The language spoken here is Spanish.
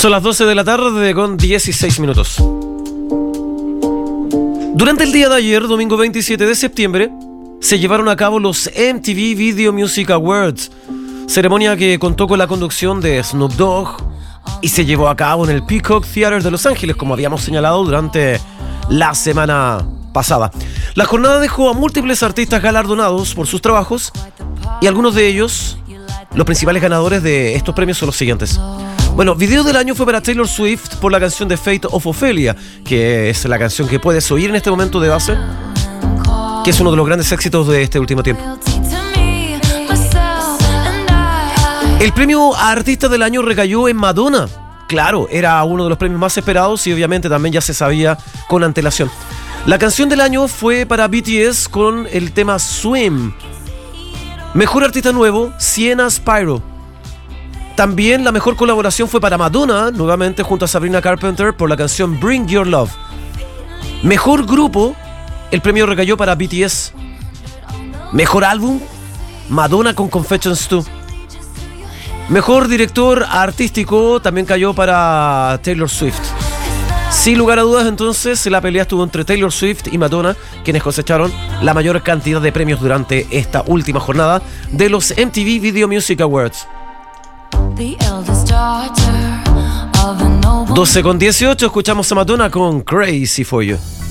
Son las 12 de la tarde con 16 minutos. Durante el día de ayer, domingo 27 de septiembre, se llevaron a cabo los MTV Video Music Awards, ceremonia que contó con la conducción de Snoop Dogg y se llevó a cabo en el Peacock Theater de Los Ángeles, como habíamos señalado durante la semana pasada. La jornada dejó a múltiples artistas galardonados por sus trabajos y algunos de ellos, los principales ganadores de estos premios, son los siguientes. Bueno, video del año fue para Taylor Swift por la canción The Fate of Ophelia, que es la canción que puedes oír en este momento de base, que es uno de los grandes éxitos de este último tiempo. El premio a Artista del Año recayó en Madonna. Claro, era uno de los premios más esperados y obviamente también ya se sabía con antelación. La canción del año fue para BTS con el tema Swim. Mejor artista nuevo, Sienna Spyro. También la mejor colaboración fue para Madonna, nuevamente junto a Sabrina Carpenter por la canción Bring Your Love. Mejor grupo, el premio recayó para BTS. Mejor álbum, Madonna con Confessions 2. Mejor director artístico también cayó para Taylor Swift. Sin lugar a dudas, entonces, la pelea estuvo entre Taylor Swift y Madonna, quienes cosecharon la mayor cantidad de premios durante esta última jornada de los MTV Video Music Awards. 12:18, escuchamos a Madonna con Crazy For You.